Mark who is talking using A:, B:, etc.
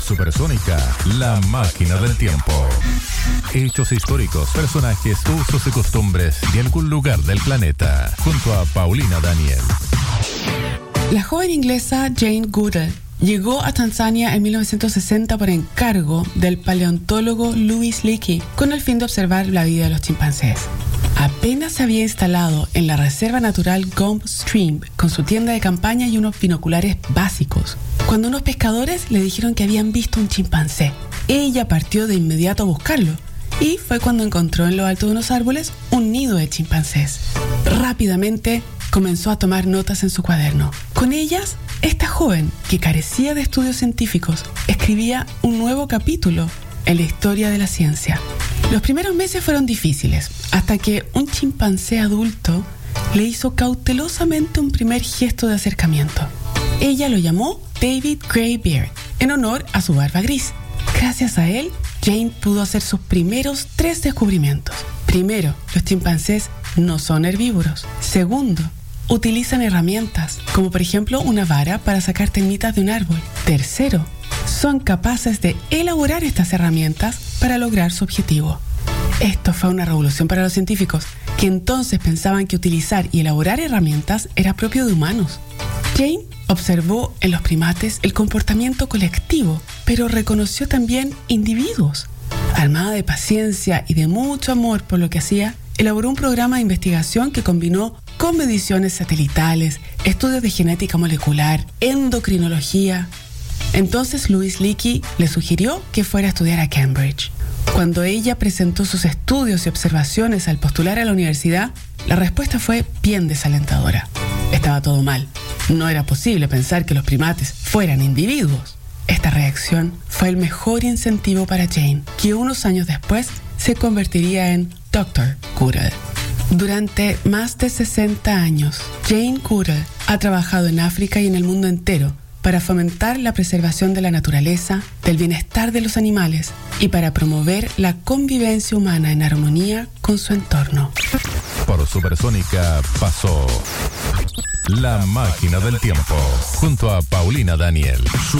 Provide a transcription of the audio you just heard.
A: Supersónica, la máquina del tiempo. Hechos históricos, personajes, usos y costumbres de algún lugar del planeta. Junto a Paulina Daniel.
B: La joven inglesa Jane Goodall llegó a Tanzania en 1960 por encargo del paleontólogo Louis Leakey con el fin de observar la vida de los chimpancés. Apenas se había instalado en la reserva natural Gombe Stream con su tienda de campaña y unos binoculares básicos, cuando unos pescadores le dijeron que habían visto un chimpancé. Ella partió de inmediato a buscarlo y fue cuando encontró en lo alto de unos árboles un nido de chimpancés. Rápidamente comenzó a tomar notas en su cuaderno. Con ellas, esta joven, que carecía de estudios científicos, escribía un nuevo capítulo en la historia de la ciencia. Los primeros meses fueron difíciles, hasta que un chimpancé adulto le hizo cautelosamente un primer gesto de acercamiento. Ella lo llamó David Greybeard, en honor a su barba gris. Gracias a él, Jane pudo hacer sus primeros 3 descubrimientos. Primero, los chimpancés no son herbívoros. Segundo, utilizan herramientas, como por ejemplo una vara para sacar termitas de un árbol. Tercero, son capaces de elaborar estas herramientas para lograr su objetivo. Esto fue una revolución para los científicos, que entonces pensaban que utilizar y elaborar herramientas era propio de humanos. Jane observó en los primates el comportamiento colectivo, pero reconoció también individuos. Armada de paciencia y de mucho amor por lo que hacía, elaboró un programa de investigación que combinó con mediciones satelitales, estudios de genética molecular, endocrinología. Entonces Louis Leakey le sugirió que fuera a estudiar a Cambridge. Cuando ella presentó sus estudios y observaciones al postular a la universidad, la respuesta fue bien desalentadora. Estaba todo mal. No era posible pensar que los primates fueran individuos. Esta reacción fue el mejor incentivo para Jane, que unos años después se convertiría en Dr. Goodall. Durante más de 60 años, Jane Goodall ha trabajado en África y en el mundo entero para fomentar la preservación de la naturaleza, del bienestar de los animales y para promover la convivencia humana en armonía con su entorno.
A: Por Supersónica pasó La Máquina del Tiempo, junto a Paulina Daniel.